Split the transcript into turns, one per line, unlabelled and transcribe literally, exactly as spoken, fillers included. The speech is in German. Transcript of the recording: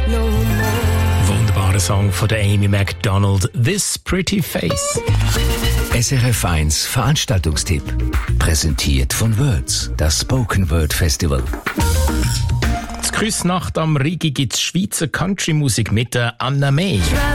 no more.
Wunderbarer Song von der Amy Macdonald, This Pretty Face.
S R F eins Veranstaltungstipp. Präsentiert von Words, das Spoken Word Festival.
Zur Küssnacht am Rigi gibt's Schweizer Country-Musik mit der Anna May.